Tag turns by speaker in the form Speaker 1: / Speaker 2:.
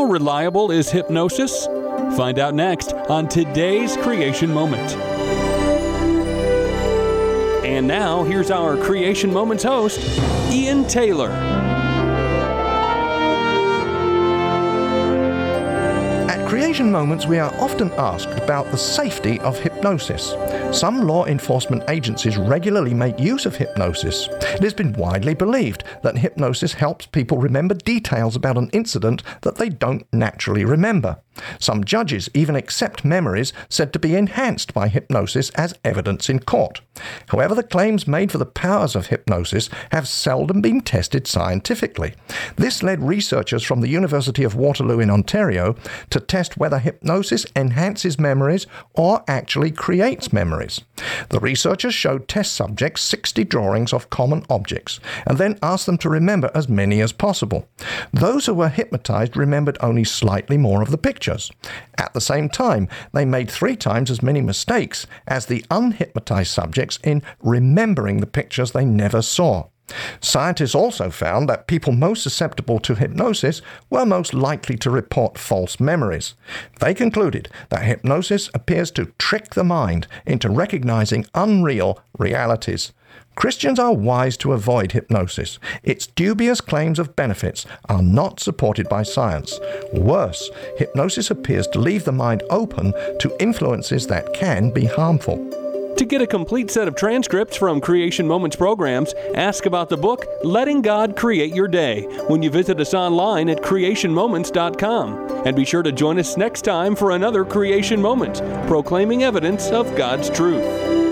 Speaker 1: How reliable is hypnosis? Find out next on today's Creation Moment. And now, here's our Creation Moments host, Ian Taylor.
Speaker 2: At Creation Moments, we are often asked about the safety of hypnosis. Some law enforcement agencies regularly make use of hypnosis. It has been widely believed that hypnosis helps people remember details about an incident that they don't naturally remember. Some judges even accept memories said to be enhanced by hypnosis as evidence in court. However, the claims made for the powers of hypnosis have seldom been tested scientifically. This led researchers from the University of Waterloo in Ontario to test whether hypnosis enhances memories or actually creates memories. The researchers showed test subjects 60 drawings of common objects and then asked them to remember as many as possible. Those who were hypnotized remembered only slightly more of the pictures. At the same time, they made 3 times as many mistakes as the unhypnotized subjects in remembering the pictures they never saw. Scientists also found that people most susceptible to hypnosis were most likely to report false memories. They concluded that hypnosis appears to trick the mind into recognizing unreal realities. Christians are wise to avoid hypnosis. Its dubious claims of benefits are not supported by science. Worse, hypnosis appears to leave the mind open to influences that can be harmful.
Speaker 1: To get a complete set of transcripts from Creation Moments programs, ask about the book Letting God Create Your Day when you visit us online at creationmoments.com. And be sure to join us next time for another Creation Moment, proclaiming evidence of God's truth.